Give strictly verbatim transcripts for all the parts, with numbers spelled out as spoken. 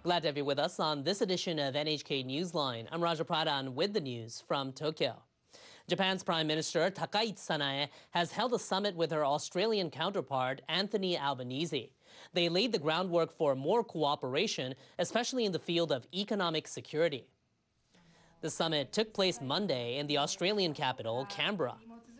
Glad to have you with us on this edition of N H K Newsline. I'm Raja Pradhan with the news from Tokyo. Japan's Prime Minister Takaichi Sanae has held a summit with her Australian counterpart Anthony Albanese. They laid the groundwork for more cooperation, especially in the field of economic security. The summit took place Monday in the Australian capital, Canberra.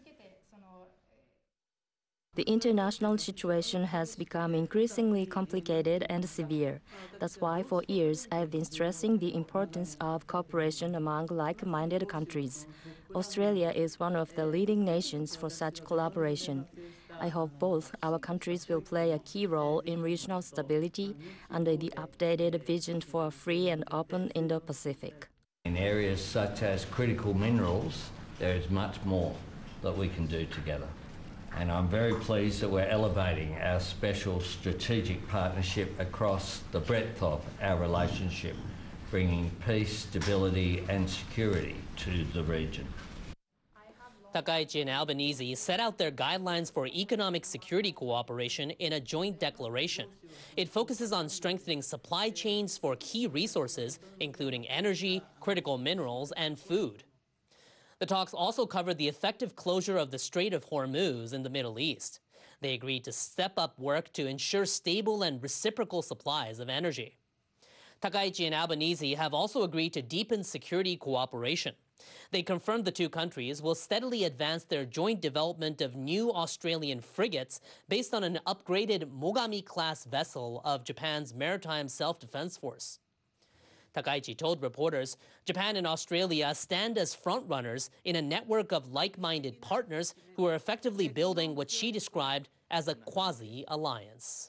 The international situation has become increasingly complicated and severe. That's why for years I've been stressing the importance of cooperation among like-minded countries. Australia is one of the leading nations for such collaboration. I hope both our countries will play a key role in regional stability under the updated vision for a free and open Indo-Pacific. In areas such as critical minerals, there is much more that we can do together. And I'm very pleased that we're elevating our special strategic partnership across the breadth of our relationship, bringing peace, stability and security to the region. Takaichi and Albanese set out their guidelines for economic security cooperation in a joint declaration. It focuses on strengthening supply chains for key resources, including energy, critical minerals, and food. The talks also covered the effective closure of the Strait of Hormuz in the Middle East. They agreed to step up work to ensure stable and reciprocal supplies of energy. Takaichi and Albanese have also agreed to deepen security cooperation. They confirmed the two countries will steadily advance their joint development of new Australian frigates based on an upgraded Mogami-class vessel of Japan's Maritime Self-Defense Force. Takaichi told reporters Japan and Australia stand as frontrunners in a network of like-minded partners who are effectively building what she described as a quasi-alliance.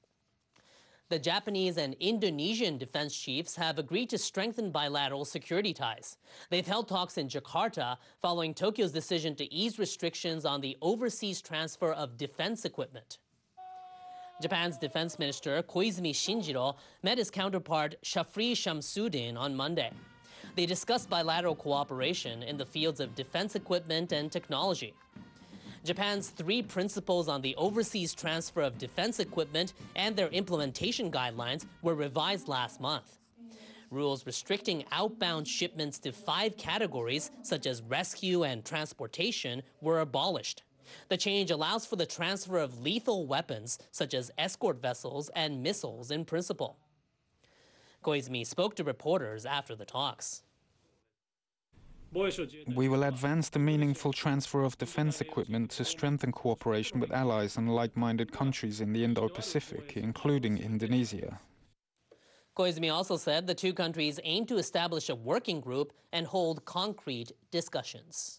The Japanese and Indonesian defense chiefs have agreed to strengthen bilateral security ties. They've held talks in Jakarta following Tokyo's decision to ease restrictions on the overseas transfer of defense equipment. Japan's Defense Minister Koizumi Shinjiro met his counterpart Shafri Shamsuddin on Monday. They discussed bilateral cooperation in the fields of defense equipment and technology. Japan's three principles on the overseas transfer of defense equipment and their implementation guidelines were revised last month. Rules restricting outbound shipments to five categories, such as rescue and transportation, were abolished. The change allows for the transfer of lethal weapons, such as escort vessels and missiles in principle. Koizumi spoke to reporters after the talks. We will advance the meaningful transfer of defense equipment to strengthen cooperation with allies and like-minded countries in the Indo-Pacific, including Indonesia. Koizumi also said the two countries aim to establish a working group and hold concrete discussions.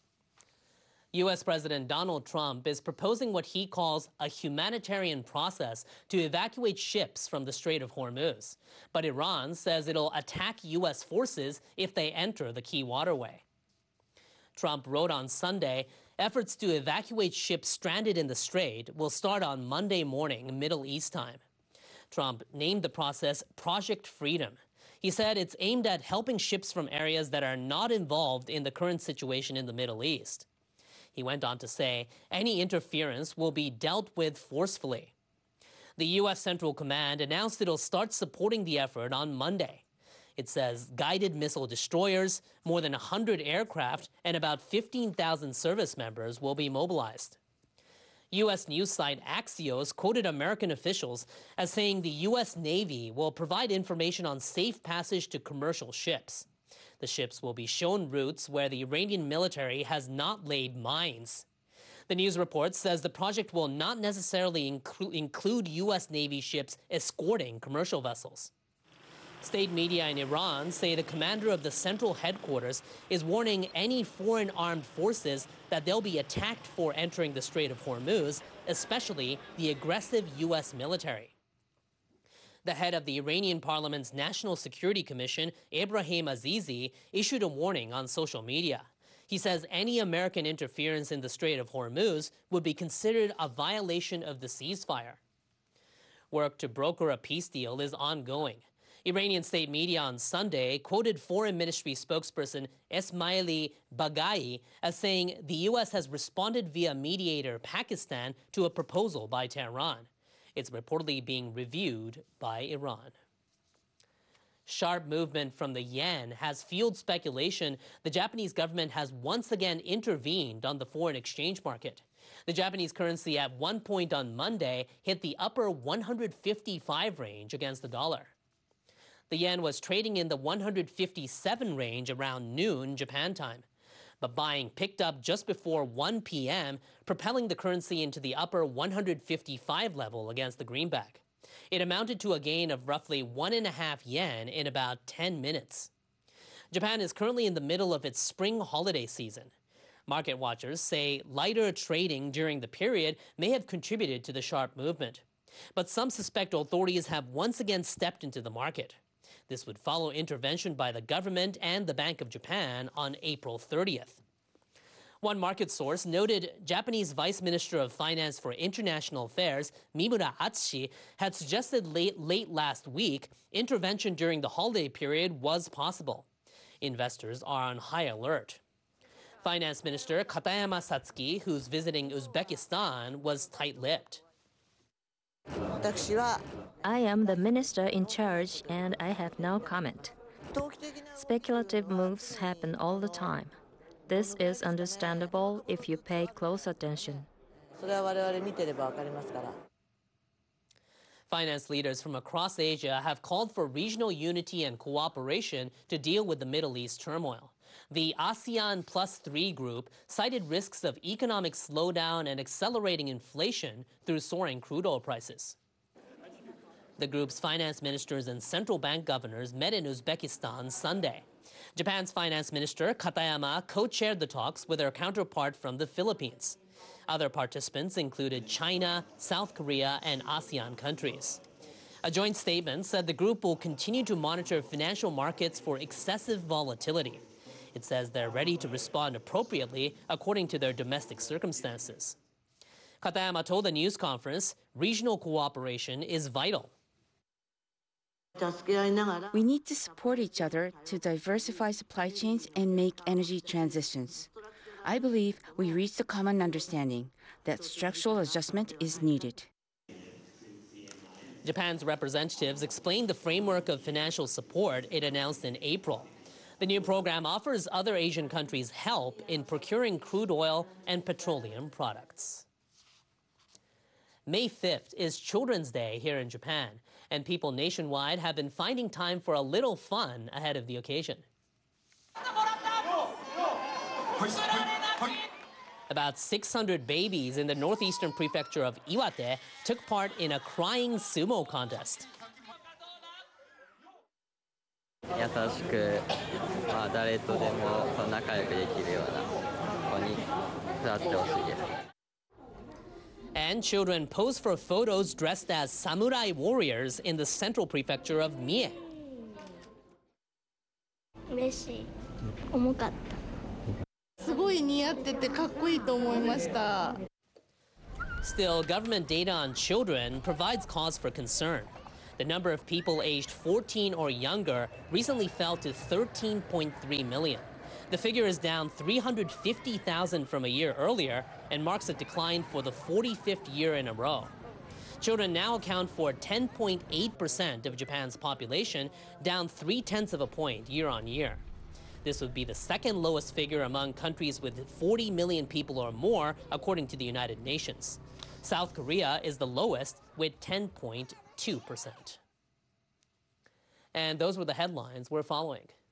U S President Donald Trump is proposing what he calls a humanitarian process to evacuate ships from the Strait of Hormuz. But Iran says it'll attack U S forces if they enter the key waterway. Trump wrote on Sunday, efforts to evacuate ships stranded in the strait will start on Monday morning, Middle East time. Trump named the process Project Freedom. He said it's aimed at helping ships from areas that are not involved in the current situation in the Middle East. He went on to say any interference will be dealt with forcefully. The U S Central Command announced it'll start supporting the effort on Monday. It says guided missile destroyers, more than one hundred aircraft, and about fifteen thousand service members will be mobilized. U S news site Axios quoted American officials as saying the U S Navy will provide information on safe passage to commercial ships. The ships will be shown routes where the Iranian military has not laid mines. The news report says the project will not necessarily inclu- include U S Navy ships escorting commercial vessels. State media in Iran say the commander of the central headquarters is warning any foreign armed forces that they'll be attacked for entering the Strait of Hormuz, especially the aggressive U S military. The head of the Iranian parliament's National Security Commission, Ebrahim Azizi, issued a warning on social media. He says any American interference in the Strait of Hormuz would be considered a violation of the ceasefire. Work to broker a peace deal is ongoing. Iranian state media on Sunday quoted Foreign Ministry spokesperson Esmaili Baghai as saying the U S has responded via mediator Pakistan to a proposal by Tehran. It's reportedly being reviewed by Iran. Sharp movement from the yen has fueled speculation the Japanese government has once again intervened on the foreign exchange market. The Japanese currency at one point on Monday hit the upper one hundred fifty-five range against the dollar. The yen was trading in the one hundred fifty-seven range around noon Japan time. But buying picked up just before one p m, propelling the currency into the upper one hundred fifty-five level against the greenback. It amounted to a gain of roughly one and a half yen in about ten minutes. Japan is currently in the middle of its spring holiday season. Market watchers say lighter trading during the period may have contributed to the sharp movement. But some suspect authorities have once again stepped into the market. This would follow intervention by the government and the Bank of Japan on April thirtieth. One market source noted Japanese Vice Minister of Finance for International Affairs, Mimura Atsushi, had suggested late, late last week intervention during the holiday period was possible. Investors are on high alert. Finance Minister Katayama Satsuki, who's visiting Uzbekistan, was tight-lipped. I am the minister in charge and I have no comment. Speculative moves happen all the time. This is understandable if you pay close attention. Finance leaders from across Asia have called for regional unity and cooperation to deal with the Middle East turmoil. The ASEAN Plus Three group cited risks of economic slowdown and accelerating inflation through soaring crude oil prices. The group's finance ministers and central bank governors met in Uzbekistan Sunday. Japan's finance minister, Katayama, co-chaired the talks with her counterpart from the Philippines. Other participants included China, South Korea, and ASEAN countries. A joint statement said the group will continue to monitor financial markets for excessive volatility. It says they're ready to respond appropriately according to their domestic circumstances. Katayama told the news conference regional cooperation is vital. We need to support each other to diversify supply chains and make energy transitions. I believe we reached a common understanding that structural adjustment is needed. Japan's representatives explained the framework of financial support it announced in April. The new program offers other Asian countries help in procuring crude oil and petroleum products. May fifth is Children's Day here in Japan, and people nationwide have been finding time for a little fun ahead of the occasion. About six hundred babies in the northeastern prefecture of Iwate took part in a crying sumo contest. 優しく、まあ、誰とでも仲良くできるような子に育ってほしいです。 And children posed for photos dressed as samurai warriors in the central prefecture of Mie. 嬉しい。重かった。 すごい似合っててかっこいいと思いました。 Still, government data on children provides cause for concern. The number of people aged fourteen or younger recently fell to thirteen point three million. The figure is down three hundred fifty thousand from a year earlier and marks a decline for the forty-fifth year in a row. Children now account for ten point eight percent of Japan's population, down three-tenths of a point year on year. This would be the second lowest figure among countries with forty million people or more, according to the United Nations. South Korea is the lowest with ten point two percent. And those were the headlines we're following.